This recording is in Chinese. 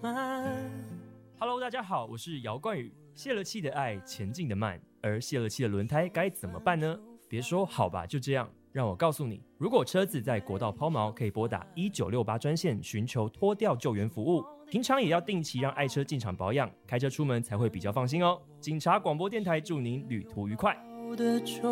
Hello， 大家好，我是姚冠宇。泄了气的爱，前进的慢，而泄了气的轮胎该怎么办呢？别说好吧，就这样。让我告诉你，如果车子在国道抛锚，可以拨打1968专线寻求拖吊救援服务。平常也要定期让爱车进厂保养，开车出门才会比较放心哦。警察广播电台祝您旅途愉快。